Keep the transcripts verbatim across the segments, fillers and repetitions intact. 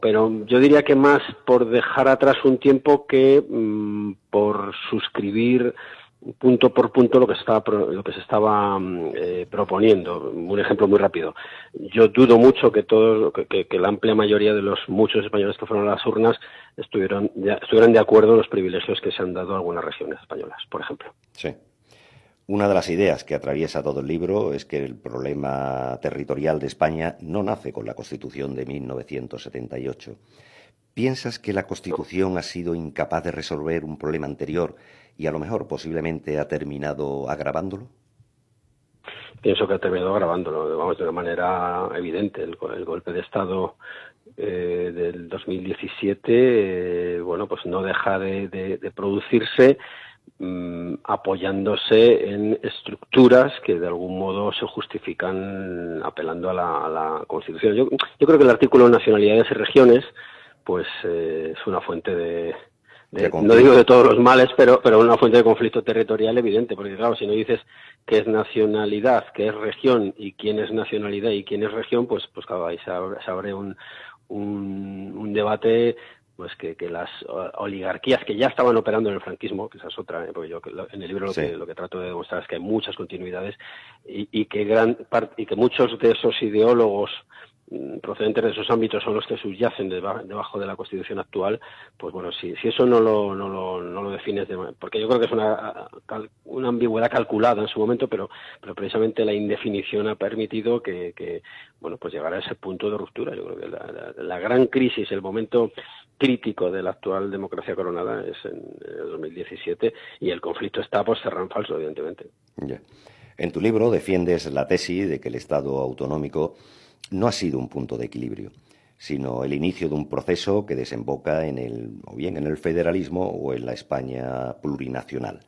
pero yo diría que más por dejar atrás un tiempo que mmm, por suscribir punto por punto lo que se estaba lo que se estaba eh, proponiendo. Un ejemplo muy rápido. Yo dudo mucho que todos que, que la amplia mayoría de los muchos españoles que fueron a las urnas estuvieron de, estuvieran de acuerdo en los privilegios que se han dado a algunas regiones españolas, por ejemplo. Sí. Una de las ideas que atraviesa todo el libro es que el problema territorial de España no nace con la Constitución de mil novecientos setenta y ocho. ¿Piensas que la Constitución ha sido incapaz de resolver un problema anterior y a lo mejor posiblemente ha terminado agravándolo? Pienso que ha terminado agravándolo, vamos, de una manera evidente. El, el golpe de Estado eh, del dos mil diecisiete, eh, bueno, pues no deja de, de, de producirse mmm, apoyándose en estructuras que de algún modo se justifican apelando a la, a la Constitución. Yo, yo creo que el artículo Nacionalidades y Regiones pues eh, es una fuente de, de, de no digo de todos los males, pero pero una fuente de conflicto territorial evidente, porque claro, si no dices qué es nacionalidad, qué es región y quién es nacionalidad y quién es región, pues pues claro, ahí se abre, se abre un, un, un debate pues que, que las oligarquías que ya estaban operando en el franquismo, que esa es otra, ¿eh? Porque yo en el libro lo, sí. que, lo que trato de demostrar es que hay muchas continuidades y, y que gran parte, y que muchos de esos ideólogos procedentes de esos ámbitos son los que subyacen debajo de la Constitución actual, pues bueno, si, si eso no lo, no lo, no lo defines, de, porque yo creo que es una, una ambigüedad calculada en su momento, pero, pero precisamente la indefinición ha permitido que, que, bueno, pues llegar a ese punto de ruptura. Yo creo que la, la, la gran crisis, el momento crítico de la actual democracia coronada es en el dos mil diecisiete y el conflicto está pues cerrado en falso, evidentemente. Yeah. En tu libro defiendes la tesis de que el Estado autonómico no ha sido un punto de equilibrio, sino el inicio de un proceso que desemboca en el, o bien en el federalismo o en la España plurinacional.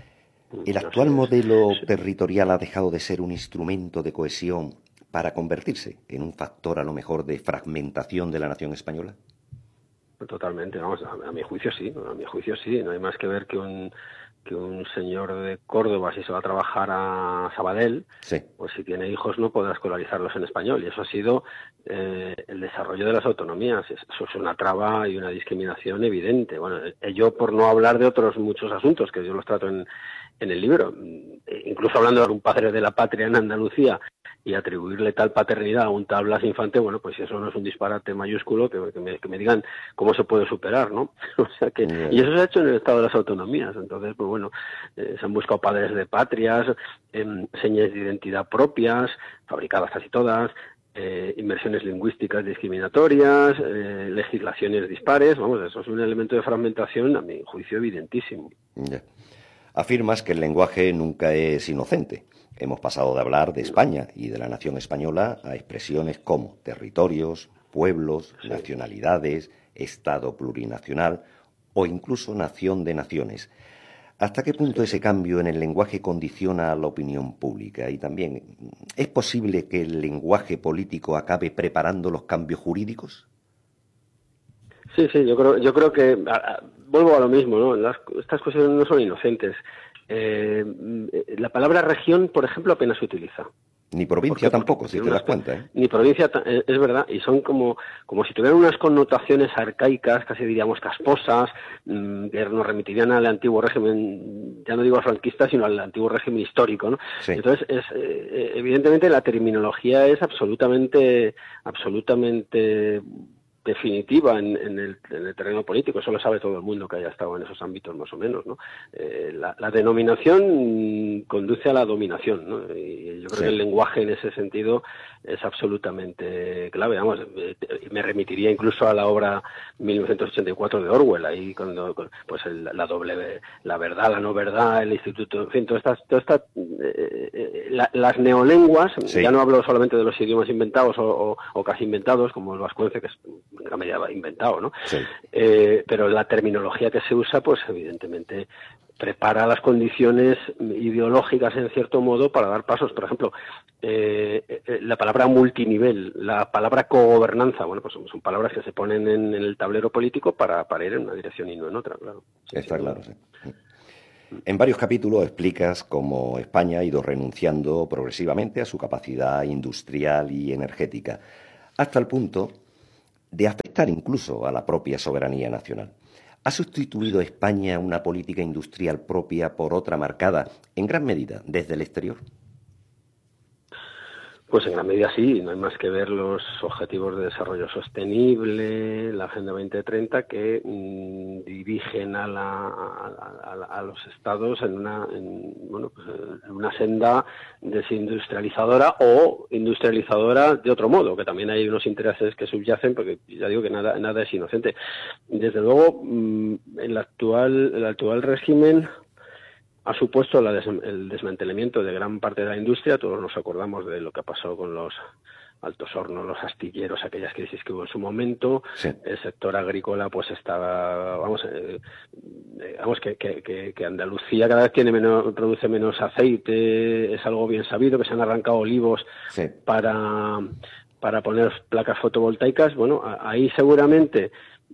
¿El actual modelo territorial ha dejado de ser un instrumento de cohesión para convertirse en un factor a lo mejor de fragmentación de la nación española? Totalmente, vamos, a, a mi juicio sí, a mi juicio sí, no hay más que ver que un que un señor de Córdoba, si se va a trabajar a Sabadell, sí. pues si tiene hijos no podrá escolarizarlos en español. Y eso ha sido eh, el desarrollo de las autonomías. Eso es una traba y una discriminación evidente. Bueno, yo por no hablar de otros muchos asuntos, que yo los trato en, en el libro, incluso hablando de un padre de la patria en Andalucía, y atribuirle tal paternidad a un tal Blas Infante, bueno, pues eso no es un disparate mayúsculo que, que, me, que me digan cómo se puede superar, ¿no? O sea que, y eso se ha hecho en el Estado de las Autonomías. Entonces, pues bueno, eh, se han buscado padres de patrias, eh, señas de identidad propias, fabricadas casi todas, eh, inversiones lingüísticas discriminatorias, eh, legislaciones dispares, vamos, eso es un elemento de fragmentación, a mi juicio, evidentísimo. Yeah. Afirmas que el lenguaje nunca es inocente. Hemos pasado de hablar de España y de la nación española a expresiones como territorios, pueblos, sí. nacionalidades, Estado plurinacional o incluso nación de naciones. ¿Hasta qué punto ese cambio en el lenguaje condiciona a la opinión pública? Y también, ¿es posible que el lenguaje político acabe preparando los cambios jurídicos? Sí, sí, yo creo, yo creo que a, a, vuelvo a lo mismo, ¿no? Las, estas cuestiones no son inocentes. Eh, la palabra región, por ejemplo, apenas se utiliza. Ni provincia porque, tampoco, porque si te das cuenta. ¿eh? Ni provincia, es verdad, y son como, como si tuvieran unas connotaciones arcaicas, casi diríamos casposas, mmm, que nos remitirían al antiguo régimen, ya no digo al franquista, sino al antiguo régimen histórico, ¿no? Sí. Entonces, es, eh, evidentemente la terminología es absolutamente, absolutamente definitiva en, en, el, en el terreno político. Eso lo sabe todo el mundo que haya estado en esos ámbitos más o menos, ¿no? Eh, la, la denominación conduce a la dominación, ¿no? Y yo creo sí. que el lenguaje en ese sentido es absolutamente clave. Vamos, eh, me remitiría incluso a la obra mil novecientos ochenta y cuatro de Orwell, ahí cuando pues el, la doble, la verdad, la no verdad, el instituto, en fin, todas estas, todas estas eh, eh, la, las neolenguas, sí. ya no hablo solamente de los idiomas inventados o, o, o casi inventados, como el vascuence, que es en gran medida inventado, ¿no? Sí. Eh, pero la terminología que se usa, pues evidentemente prepara las condiciones ideológicas en cierto modo para dar pasos. Por ejemplo, eh, la palabra multinivel, la palabra cogobernanza, bueno, pues son, son palabras que se ponen en, en el tablero político para, para ir en una dirección y no en otra, claro. Sí, Está sí, claro, sí. En varios capítulos explicas cómo España ha ido renunciando progresivamente a su capacidad industrial y energética, hasta el punto de afectar afectar incluso a la propia soberanía nacional. ¿Ha sustituido España una política industrial propia por otra marcada, en gran medida, desde el exterior? Pues en gran medida sí, no hay más que ver los objetivos de desarrollo sostenible, la Agenda veinte treinta, que mmm, dirigen a, la, a, a, a los estados en una, en, bueno, pues en una senda desindustrializadora o industrializadora de otro modo, que también hay unos intereses que subyacen, porque ya digo que nada, nada es inocente. Desde luego, mmm, el actual, el actual régimen ha supuesto la des el desmantelamiento de gran parte de la industria. Todos nos acordamos de lo que ha pasado con los altos hornos, los astilleros, aquellas crisis que hubo en su momento. Sí. El sector agrícola pues estaba, vamos, eh, vamos que, que, que, que Andalucía cada vez tiene menos, produce menos aceite, es algo bien sabido, que se han arrancado olivos sí. para, para poner placas fotovoltaicas. Bueno, ahí seguramente,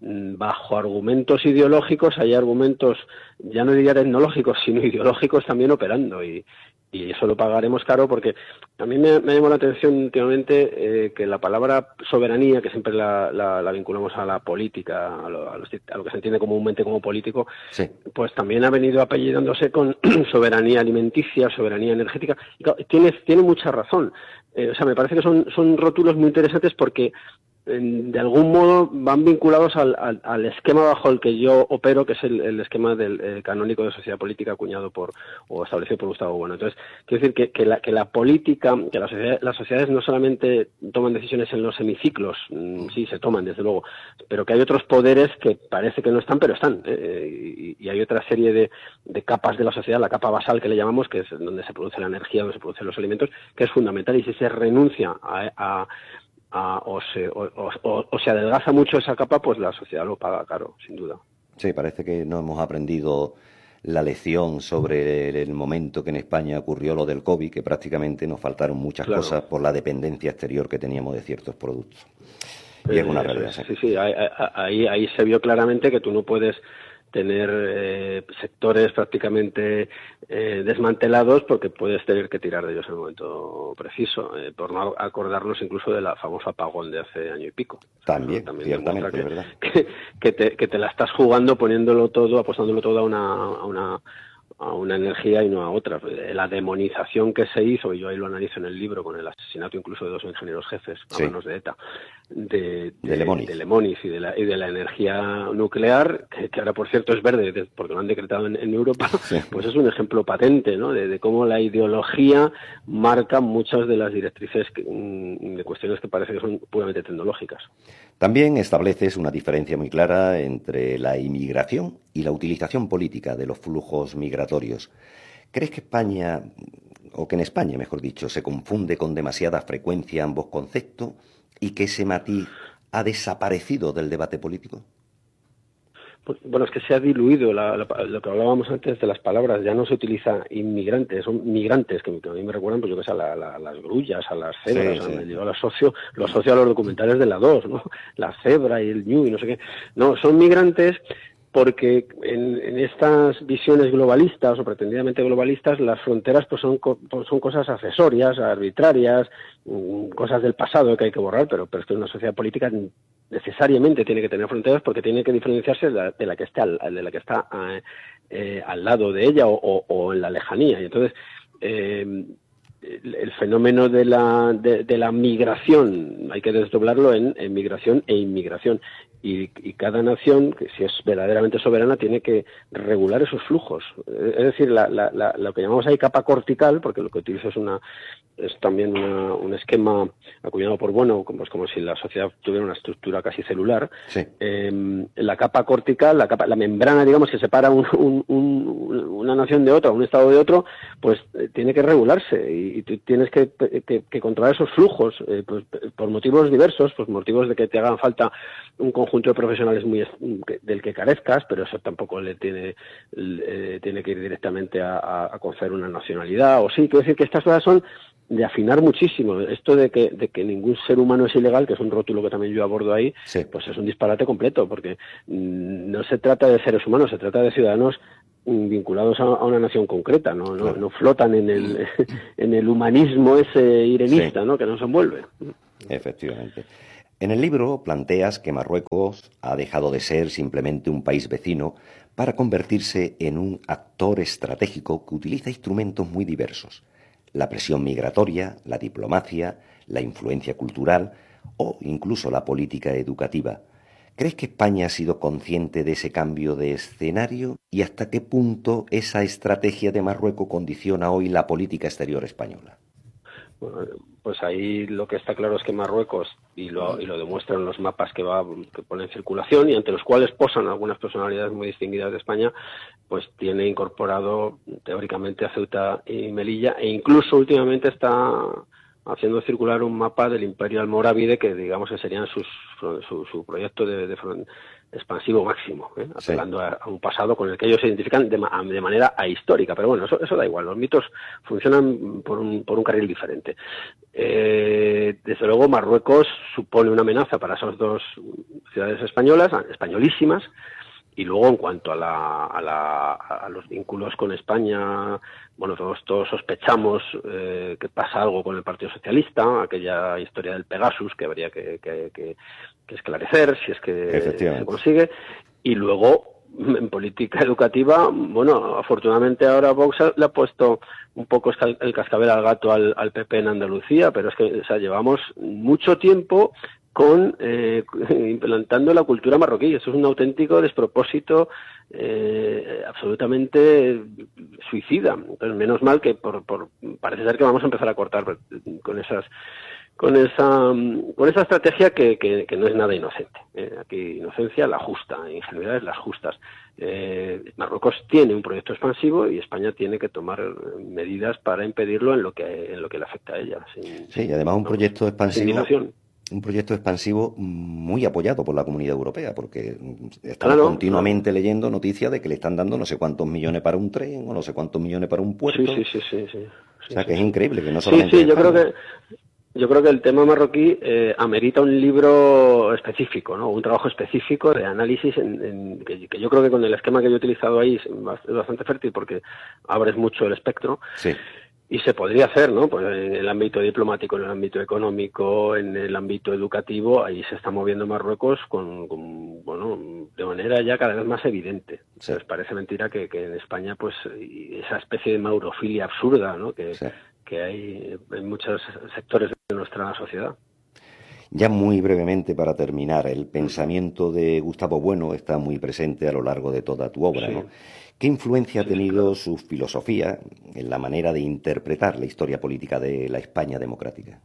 bajo argumentos ideológicos, hay argumentos, ya no diría tecnológicos, sino ideológicos también operando, y, y eso lo pagaremos caro, porque a mí me, me llamó la atención últimamente eh, que la palabra soberanía, que siempre la, la, la vinculamos a la política, a lo, a, los, a lo que se entiende comúnmente como político, sí. pues también ha venido apellidándose con soberanía alimenticia, soberanía energética. Y claro, tiene, tiene mucha razón. Eh, o sea, me parece que son, son rótulos muy interesantes porque de algún modo van vinculados al, al, al esquema bajo el que yo opero, que es el, el esquema del eh, canónico de sociedad política acuñado por o establecido por Gustavo Bueno. Entonces, quiero decir que, que, la, que la política, que la sociedad, las sociedades no solamente toman decisiones en los hemiciclos, mmm, sí, se toman, desde luego, pero que hay otros poderes que parece que no están, pero están. ¿eh? Y, y hay otra serie de, de capas de la sociedad, la capa basal que le llamamos, que es donde se produce la energía, donde se producen los alimentos, que es fundamental, y si se renuncia a, a A, o, se, o, o, o se adelgaza mucho esa capa, pues la sociedad lo paga caro, sin duda. Sí, parece que no hemos aprendido la lección sobre el, el momento que en España ocurrió lo del COVID, que prácticamente nos faltaron muchas claro. cosas por la dependencia exterior que teníamos de ciertos productos. Y eh, es una realidad. Sí, sí, sí. Ahí, ahí, ahí se vio claramente que tú no puedes tener eh, sectores prácticamente eh, desmantelados, porque puedes tener que tirar de ellos en el momento preciso, eh, por no acordarnos incluso de la famosa apagón de hace año y pico. También, También ciertamente, que, ¿verdad? Que, que, te, que te la estás jugando poniéndolo todo, apostándolo todo a una, a una a una energía y no a otra. La demonización que se hizo, y yo ahí lo analizo en el libro, con el asesinato incluso de dos ingenieros jefes a sí. manos de ETA, de, de, de, Lemonis. de Lemonis y de la, y de la energía nuclear, que, que ahora por cierto es verde, de, porque lo han decretado en, en Europa, sí. pues es un ejemplo patente, ¿no? de, de cómo la ideología marca muchas de las directrices que, de cuestiones que parece que son puramente tecnológicas. También estableces una diferencia muy clara entre la inmigración y la utilización política de los flujos migratorios. ¿Crees que España, o que en España, mejor dicho, se confunde con demasiada frecuencia ambos conceptos y que ese matiz ha desaparecido del debate político? Bueno, es que se ha diluido la, la, lo que hablábamos antes de las palabras. Ya no se utiliza inmigrantes, son migrantes, que, que a mí me recuerdan, pues yo que sé, a, la, la, a las grullas, a las cebras, sí, sí. Yo lo asocio, lo asocio a los documentales de la dos, ¿no? La cebra y el ñu y no sé qué. No, son migrantes porque en, en estas visiones globalistas o pretendidamente globalistas, las fronteras pues son, pues son cosas accesorias, arbitrarias, cosas del pasado que hay que borrar, pero, pero es que una sociedad política necesariamente tiene que tener fronteras, porque tiene que diferenciarse de la, de la que está al, de la que está eh, eh, al lado de ella o, o, o en la lejanía. Y entonces eh, el, el fenómeno de la de, de la migración hay que desdoblarlo en, en migración e inmigración. Y, y cada nación, que si es verdaderamente soberana, tiene que regular esos flujos. Es decir, la, la, la, lo que llamamos ahí capa cortical, porque lo que utilizo es una es también una, un esquema acuñado por Bueno, como, como si la sociedad tuviera una estructura casi celular. Sí. Eh, la capa cortical, la capa, la membrana, digamos, que separa un, un, un, una nación de otra, un estado de otro, pues eh, tiene que regularse, y, y tú tienes que, que, que controlar esos flujos, eh, pues, por motivos diversos, pues motivos de que te hagan falta un conjunto de profesionales muy del que carezcas, pero eso tampoco le tiene le, tiene que ir directamente a, a, a conceder una nacionalidad, o sí, quiero decir que estas cosas son de afinar muchísimo. Esto de que de que ningún ser humano es ilegal, que es un rótulo que también yo abordo ahí, sí. pues es un disparate completo, porque mmm, no se trata de seres humanos, se trata de ciudadanos vinculados a, a una nación concreta, no no, claro. no flotan en el en el humanismo ese irenista, sí. ¿no? que nos envuelve. Efectivamente. En el libro planteas que Marruecos ha dejado de ser simplemente un país vecino para convertirse en un actor estratégico que utiliza instrumentos muy diversos: la presión migratoria, la diplomacia, la influencia cultural o incluso la política educativa. ¿Crees que España ha sido consciente de ese cambio de escenario? ¿Y hasta qué punto esa estrategia de Marruecos condiciona hoy la política exterior española? Bueno, pues ahí lo que está claro es que Marruecos, y lo, y lo demuestran los mapas que va que pone en circulación y ante los cuales posan algunas personalidades muy distinguidas de España, pues tiene incorporado teóricamente a Ceuta y Melilla, e incluso últimamente está haciendo circular un mapa del Imperio Almorávide, que digamos que serían sus, su, su proyecto de, de expansivo máximo, ¿eh? apelando sí. a, a un pasado con el que ellos se identifican de, de manera ahistórica, pero bueno, eso, eso da igual, los mitos funcionan por un, por un carril diferente. Eh, desde luego Marruecos supone una amenaza para esas dos ciudades españolas, españolísimas. Y luego, en cuanto a, la, a, la, a los vínculos con España, bueno, todos, todos sospechamos eh, que pasa algo con el Partido Socialista, aquella historia del Pegasus que habría que, que, que, que esclarecer, si es que se consigue. Y luego, en política educativa, bueno, afortunadamente ahora Vox le ha puesto un poco el cascabel al gato al, al P P en Andalucía, pero es que, o sea, llevamos mucho tiempo con eh, implantando la cultura marroquí. Eso es un auténtico despropósito eh, absolutamente suicida. Entonces, menos mal que por, por parece ser que vamos a empezar a cortar con esas con esa con esa estrategia que, que, que no es nada inocente. Eh, aquí inocencia la justa, ingenuidades las justas. Eh, Marruecos tiene un proyecto expansivo y España tiene que tomar medidas para impedirlo en lo que en lo que le afecta a ella. Sin, sí, y además un proyecto expansivo. Un proyecto expansivo muy apoyado por la Comunidad Europea, porque estamos claro, continuamente claro. leyendo noticias de que le están dando no sé cuántos millones para un tren o no sé cuántos millones para un puerto. Sí, sí, sí, sí, sí. O sea, sí, que sí. es increíble que no solamente... Sí, sí, yo creo que yo creo que el tema marroquí eh, amerita un libro específico, ¿no? Un trabajo específico de análisis en, en, que, que yo creo que con el esquema que yo he utilizado ahí es bastante fértil porque abres mucho el espectro. Sí. Y se podría hacer, ¿no? Pues en el ámbito diplomático, en el ámbito económico, en el ámbito educativo, ahí se está moviendo Marruecos con, con bueno, de manera ya cada vez más evidente. Sí. Entonces parece mentira que, que en España, pues, esa especie de maurofilia absurda, ¿no? Que, sí. que hay en muchos sectores de nuestra sociedad. Ya muy brevemente, para terminar, el pensamiento de Gustavo Bueno está muy presente a lo largo de toda tu obra, sí. ¿no? ¿Qué influencia sí, ha tenido claro. su filosofía en la manera de interpretar la historia política de la España democrática?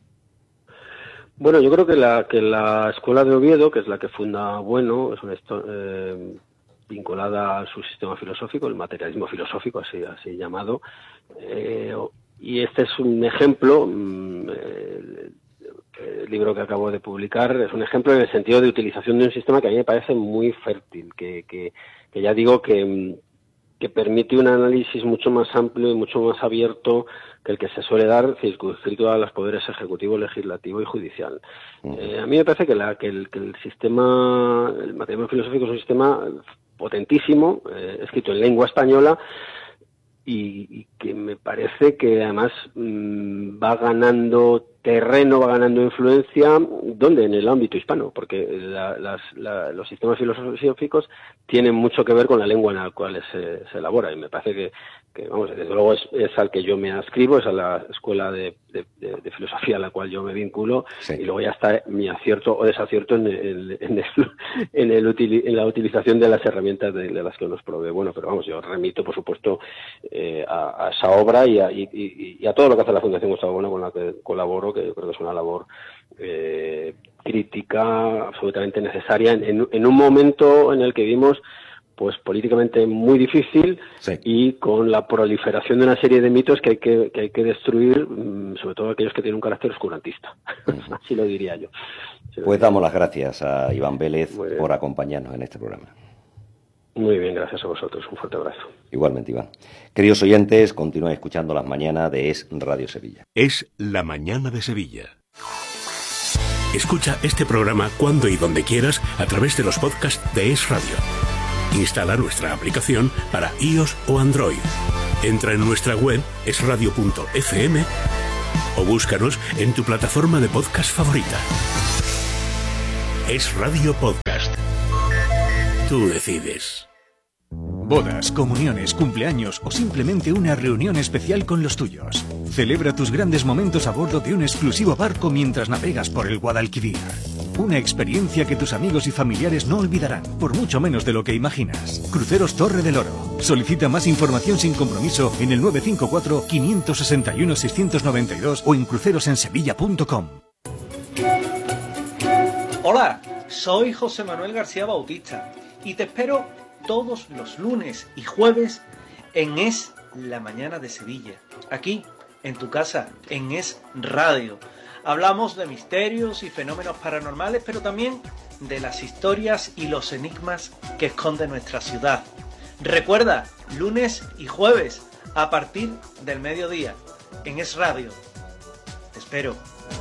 Bueno, yo creo que la que la Escuela de Oviedo, que es la que funda Bueno, es una eh, vinculada a su sistema filosófico, el materialismo filosófico, así, así llamado, eh, y este es un ejemplo. Eh, El libro que acabo de publicar es un ejemplo en el sentido de utilización de un sistema que a mí me parece muy fértil, que, que, que ya digo que, que permite un análisis mucho más amplio y mucho más abierto que el que se suele dar circunscrito a los poderes ejecutivo, legislativo y judicial. Uh-huh. Eh, a mí me parece que, la, que, el, que el sistema, el materialismo filosófico es un sistema potentísimo, eh, escrito en lengua española, y, y que me parece que además mmm, va ganando terreno, va ganando influencia, ¿dónde? En el ámbito hispano, porque la, las, la, los sistemas filosóficos tienen mucho que ver con la lengua en la cual se, se elabora, y me parece que, que vamos, desde luego es, es al que yo me adscribo, es a la escuela de, de, de, de filosofía a la cual yo me vinculo, sí. Y luego ya está mi acierto o desacierto en, el, en, el, en, el util, en la utilización de las herramientas de, de las que nos provee. Bueno, pero vamos, yo remito, por supuesto, eh, a, a esa obra y a, y, y, y a todo lo que hace la Fundación Gustavo Bueno, con la que colaboro, que yo creo que es una labor eh, crítica absolutamente necesaria en, en, en un momento en el que vimos pues políticamente muy difícil, sí. Y con la proliferación de una serie de mitos que hay que, que, hay que destruir, sobre todo aquellos que tienen un carácter oscurantista. Uh-huh. Así lo diría yo. Así lo pues diría. Damos las gracias a Iván Vélez por acompañarnos en este programa. Muy bien, gracias a vosotros. Un fuerte abrazo. Igualmente, Iván. Queridos oyentes, continúen escuchando las mañanas de Es Radio Sevilla. Es la mañana de Sevilla. Escucha este programa cuando y donde quieras a través de los podcasts de Es Radio. Instala nuestra aplicación para iOS o Android. Entra en nuestra web es radio punto efe eme o búscanos en tu plataforma de podcast favorita. Es Radio Podcast. Tú decides. Bodas, comuniones, cumpleaños o simplemente una reunión especial con los tuyos. Celebra tus grandes momentos a bordo de un exclusivo barco mientras navegas por el Guadalquivir. Una experiencia que tus amigos y familiares no olvidarán, por mucho menos de lo que imaginas. Cruceros Torre del Oro. Solicita más información sin compromiso en el nueve cinco cuatro, cinco seis uno, seis nueve dos o en crucerosensevilla punto com. Hola, soy José Manuel García Bautista y te espero todos los lunes y jueves en Es la Mañana de Sevilla, aquí en tu casa, en Es Radio. Hablamos de misterios y fenómenos paranormales, pero también de las historias y los enigmas que esconde nuestra ciudad. Recuerda, lunes y jueves a partir del mediodía en Es Radio. Te espero.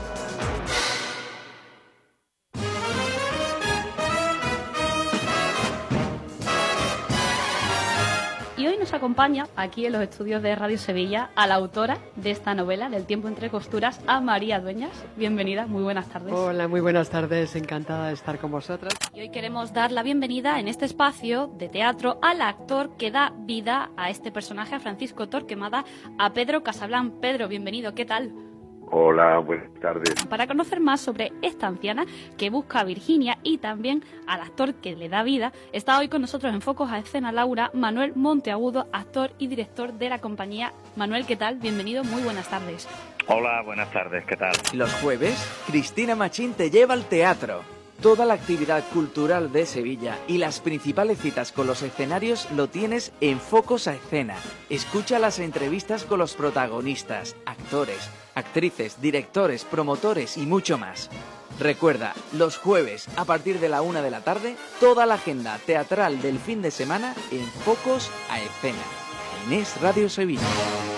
Y hoy nos acompaña aquí en los estudios de Radio Sevilla a la autora de esta novela, del tiempo entre costuras, a María Dueñas. Bienvenida, muy buenas tardes. Hola, muy buenas tardes, encantada de estar con vosotras. Y hoy queremos dar la bienvenida en este espacio de teatro al actor que da vida a este personaje, a Francisco Torquemada, a Pedro Casablan. Pedro, bienvenido, ¿qué tal? Hola, buenas tardes. Para conocer más sobre esta anciana que busca a Virginia y también al actor que le da vida, está hoy con nosotros en Focos a Escena Laura, Manuel Monteagudo, actor y director de la compañía. Manuel, ¿qué tal? Bienvenido, muy buenas tardes. Hola, buenas tardes, ¿qué tal? Los jueves, Cristina Machín te lleva al teatro. Toda la actividad cultural de Sevilla y las principales citas con los escenarios lo tienes en Focos a Escena. Escucha las entrevistas con los protagonistas, actores, actrices, directores, promotores y mucho más. Recuerda, los jueves a partir de la una de la tarde, toda la agenda teatral del fin de semana en Focos a Escena, en Es Radio Sevilla.